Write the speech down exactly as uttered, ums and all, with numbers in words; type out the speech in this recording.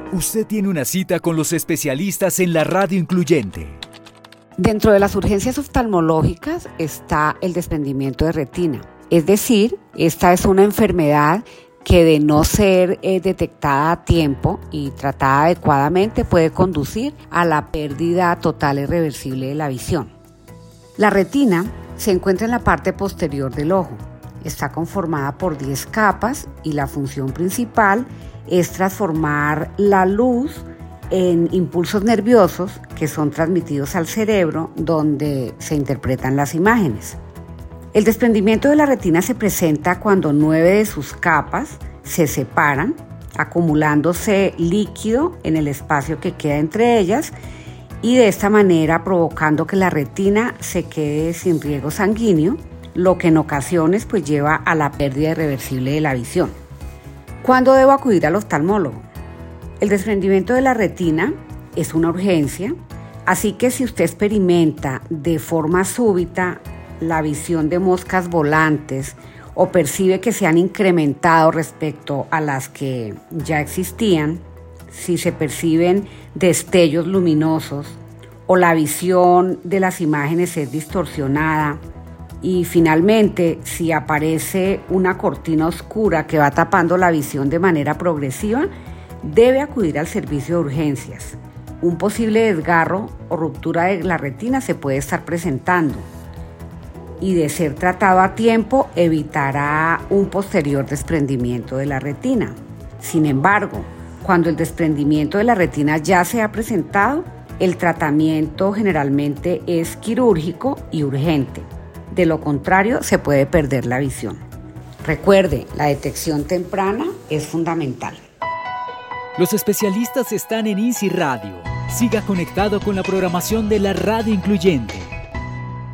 Usted tiene una cita con los especialistas en la radio incluyente. Dentro de las urgencias oftalmológicas está el desprendimiento de retina. Es decir, esta es una enfermedad que de no ser eh, detectada a tiempo y tratada adecuadamente puede conducir a la pérdida total e irreversible de la visión. La retina se encuentra en la parte posterior del ojo. Está conformada por diez capas y la función principal es transformar la luz en impulsos nerviosos que son transmitidos al cerebro, donde se interpretan las imágenes. El desprendimiento de la retina se presenta cuando nueve de sus capas se separan, acumulándose líquido en el espacio que queda entre ellas y de esta manera provocando que la retina se quede sin riego sanguíneo, lo que en ocasiones pues lleva a la pérdida irreversible de la visión. ¿Cuándo debo acudir al oftalmólogo? El desprendimiento de la retina es una urgencia, así que si usted experimenta de forma súbita la visión de moscas volantes o percibe que se han incrementado respecto a las que ya existían, si se perciben destellos luminosos o la visión de las imágenes es distorsionada, y finalmente, si aparece una cortina oscura que va tapando la visión de manera progresiva, debe acudir al servicio de urgencias. Un posible desgarro o ruptura de la retina se puede estar presentando y de ser tratado a tiempo evitará un posterior desprendimiento de la retina. Sin embargo, cuando el desprendimiento de la retina ya se ha presentado, el tratamiento generalmente es quirúrgico y urgente. De lo contrario, se puede perder la visión. Recuerde, la detección temprana es fundamental. Los especialistas están en Easy Radio. Siga conectado con la programación de la radio incluyente.